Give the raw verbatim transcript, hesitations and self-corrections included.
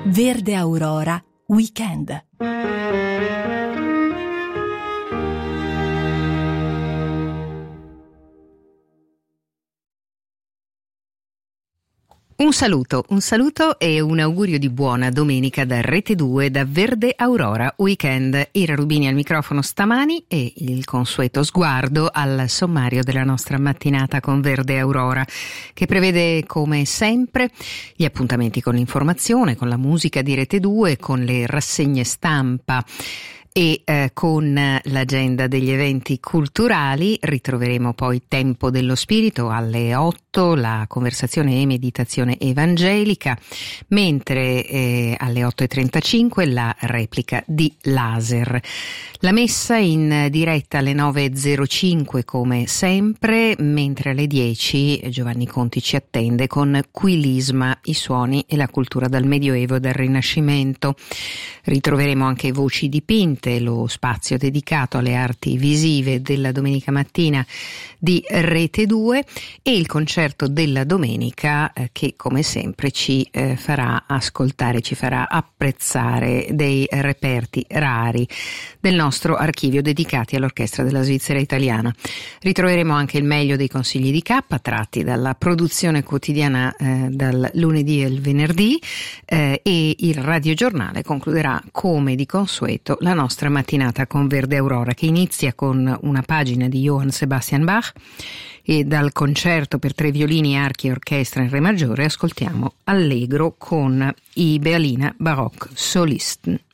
Verde Aurora Weekend. Un saluto, un saluto e un augurio di buona domenica da Rete due, da Verde Aurora Weekend. Ira Rubini al microfono stamani e il consueto sguardo al sommario della nostra mattinata con Verde Aurora, che prevede come sempre gli appuntamenti con l'informazione, con la musica di Rete due, con le rassegne stampa e eh, con l'agenda degli eventi culturali. Ritroveremo poi Tempo dello Spirito alle otto, la conversazione e meditazione evangelica, mentre eh, alle otto e trentacinque la replica di Laser. La messa in diretta alle nove e zero cinque come sempre, mentre alle dieci Giovanni Conti ci attende con Quilisma, i suoni e la cultura dal Medioevo e dal Rinascimento. Ritroveremo anche Voci dipinte, lo spazio dedicato alle arti visive della domenica mattina di Rete due, e il concerto della domenica eh, che come sempre ci eh, farà ascoltare, ci farà apprezzare dei reperti rari del nostro archivio dedicati all'Orchestra della Svizzera Italiana. Ritroveremo anche il meglio dei consigli di K tratti dalla produzione quotidiana eh, dal lunedì al venerdì eh, e il radiogiornale concluderà come di consueto la nostra mattinata con Verde Aurora, che inizia con una pagina di Johann Sebastian Bach, e dal concerto per tre violini, archi e orchestra in re maggiore ascoltiamo Allegro con i Berliner Baroque Solisten.